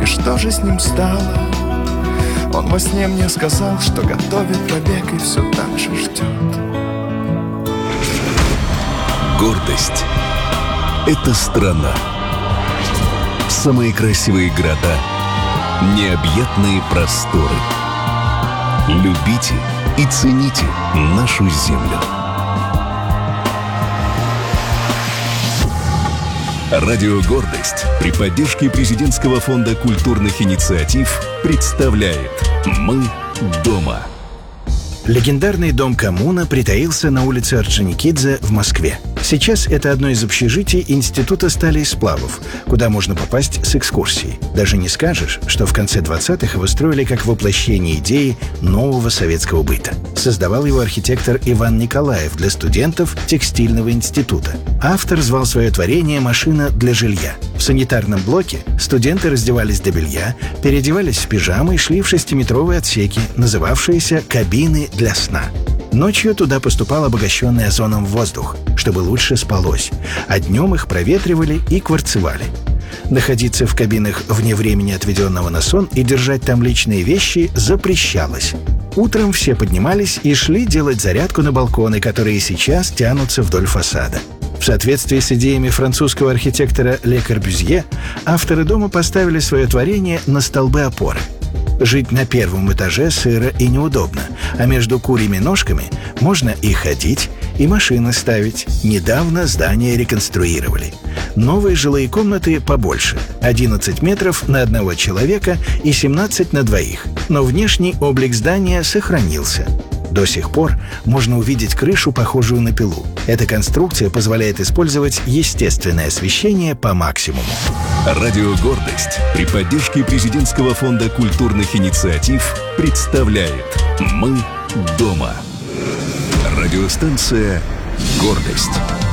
что же с ним стало? Он во сне мне сказал, что готовит побег и все так же ждет. Гордость — это страна. Самые красивые города, необъятные просторы. Любите и цените нашу землю. Радио «Гордость» при поддержке Президентского фонда культурных инициатив представляет «Мы дома». Легендарный дом коммуна притаился на улице Орджоникидзе в Москве. Сейчас это одно из общежитий Института стали и сплавов, куда можно попасть с экскурсией. Даже не скажешь, что в конце 20-х его строили как воплощение идеи нового советского быта. Создавал его архитектор Иван Николаев для студентов текстильного института. Автор звал свое творение «Машина для жилья». В санитарном блоке студенты раздевались до белья, переодевались в пижамы и шли в 6-метровые отсеки, называвшиеся «кабины для сна». Ночью туда поступал обогащенный озоном воздух, чтобы лучше спалось, а днем их проветривали и кварцевали. Находиться в кабинах вне времени, отведенного на сон, и держать там личные вещи запрещалось. Утром все поднимались и шли делать зарядку на балконы, которые сейчас тянутся вдоль фасада. В соответствии с идеями французского архитектора Ле Корбюзье, авторы дома поставили свое творение на столбы опоры. Жить на первом этаже сыро и неудобно, а между курьими ножками можно и ходить, и машины ставить. Недавно здание реконструировали. Новые жилые комнаты побольше – 11 метров на одного человека и 17 на двоих. Но внешний облик здания сохранился. До сих пор можно увидеть крышу, похожую на пилу. Эта конструкция позволяет использовать естественное освещение по максимуму. Радио «Гордость» при поддержке Президентского фонда культурных инициатив представляет «Мы дома». Радиостанция «Гордость».